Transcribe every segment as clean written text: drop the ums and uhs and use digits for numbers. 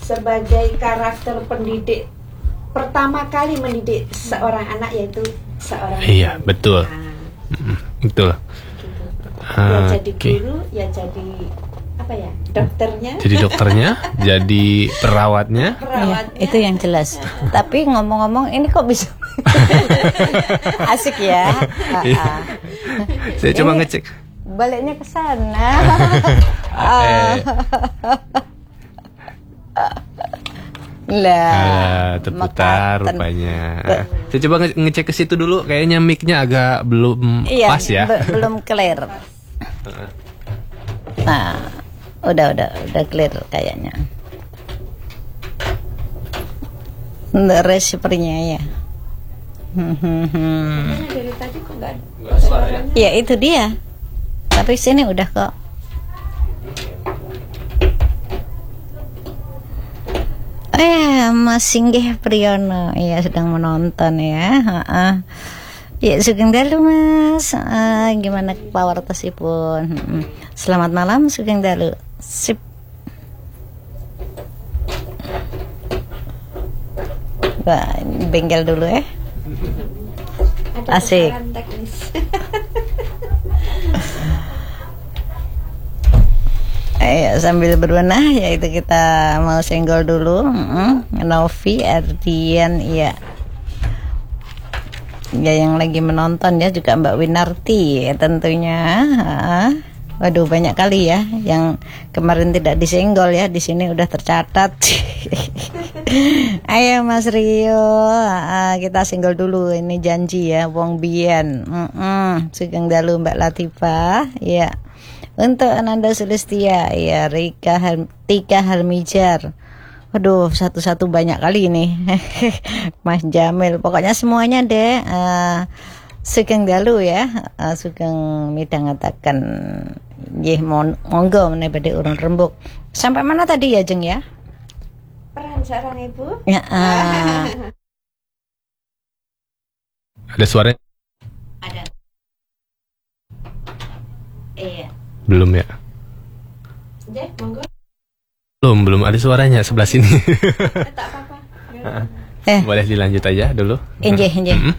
sebagai karakter pendidik pertama kali mendidik seorang anak, yaitu seorang Iya, guru. betul. Betul. Gitu. Ya jadi guru, ya jadi apa ya? Dokternya. Jadi dokternya, jadi perawatnya. Iya, itu yang jelas. Tapi ngomong-ngomong ini kok bisa asik ya. Saya coba ngecek. Baliknya ke sana. Terputar rupanya. Saya coba ngecek ke situ dulu. Kayaknya mic-nya agak belum pas ya. Belum clear. Nah, udah clear kayaknya. Receiver-nya ya. Dari tadi kok nggak suaranya? Ya itu dia. Tapi sini udah kok. Mas Singgih Priyono, ya sedang menonton ya. Ya sugeng dalu Mas. Gimana pawartosipun? Selamat malam sugeng dalu. Sip. Wah, bengkel dulu ya. ada Asik. kesalahan teknis. Ayo sambil berbenah, yaitu kita mau senggol dulu. Novi Ardian, ya. Ya yang lagi menonton ya juga Mbak Winarti ya, tentunya. Waduh banyak kali ya yang kemarin tidak disenggol ya, di sini udah tercatat. Ayo Mas Rio, kita senggol dulu, ini janji ya, wong biyen. Sugeng dalu Mbak Latifah, ya. Untuk Ananda Sulistia, ya, Tika Harmijar. Waduh, satu-satu banyak kali ini. Mas Jamil, pokoknya semuanya deh. Sugeng dalu ya, sugeng midang ngatakan nggih monggo menebade urun rembuk. Sampai mana tadi ya Jeng ya? Peran seorang ibu. Ya, Ada suara? ada. Iya. Belum ya? Ya, monggo. Belum ada suaranya sebelah sini. Tak apa-apa. Boleh dilanjut aja dulu. Injih.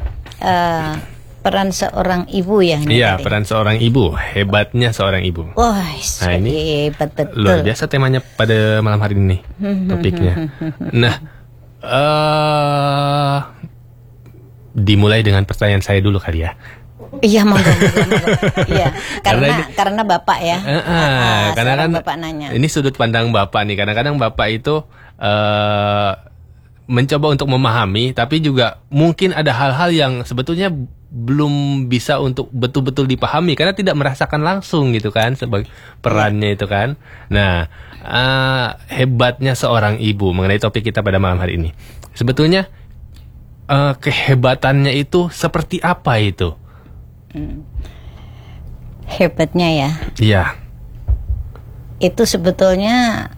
Peran seorang ibu ya. Iya, peran seorang ibu, hebatnya seorang ibu. Wah, Nah, ini hebat betul. luar biasa temanya pada malam hari ini, topiknya. Nah, dimulai dengan pertanyaan saya dulu kali ya. Iya, monggo. Iya, karena Bapak ya. Karena kan Bapak nanya. ini sudut pandang Bapak nih. Kadang-kadang Bapak itu mencoba untuk memahami, tapi juga mungkin ada hal-hal yang sebetulnya belum bisa untuk betul-betul dipahami karena tidak merasakan langsung gitu kan sebagai perannya itu kan. Nah, hebatnya seorang ibu mengenai topik kita pada malam hari ini. Sebetulnya kehebatannya itu seperti apa itu? Hebatnya ya. Iya. Itu sebetulnya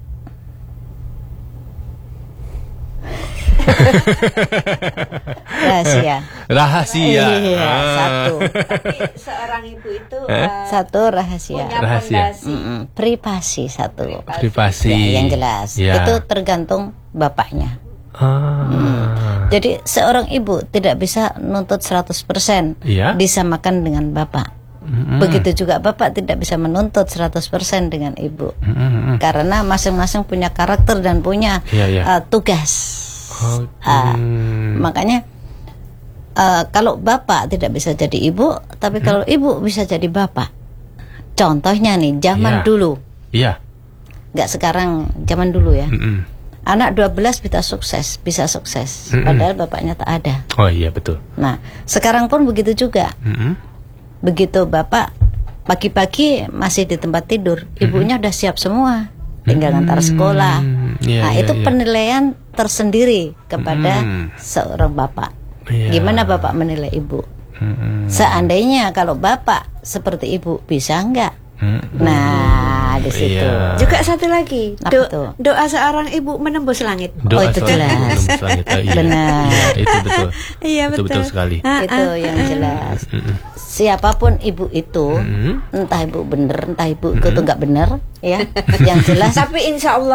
rahasia. Iya, satu. Tapi seorang ibu itu Satu rahasia. punya Rahasia. fondasi. Privasi satu. Privasi. Ya, yang jelas. Ya. Itu tergantung bapaknya. Jadi seorang ibu tidak bisa nuntut 100% Iya. disamakan dengan bapak. Begitu juga bapak tidak bisa menuntut 100% dengan ibu. Karena masing-masing punya karakter dan punya tugas. Makanya kalau bapak tidak bisa jadi ibu, tapi kalau ibu bisa jadi bapak. Contohnya nih, zaman dulu. Iya. Nggak sekarang, zaman dulu ya. Anak 12 bisa sukses, padahal bapaknya tak ada. Oh iya betul. Nah, sekarang pun begitu juga. Begitu bapak pagi-pagi masih di tempat tidur, ibunya udah siap semua, tinggal ngantar sekolah. Itu penilaian tersendiri kepada seorang bapak. Gimana bapak menilai ibu? Seandainya kalau bapak seperti ibu, bisa enggak? Nah, di situ. Juga satu lagi, Apa tuh? doa seorang ibu menembus langit. Doa itu seorang jelas. ibu menembus langit. Iya. Benar. Iya, itu betul. Iya, Itu betul sekali. Itu yang jelas. Siapapun ibu itu, entah ibu bener, entah ibu itu nggak bener, ya. Yang jelas. Tapi insya Allah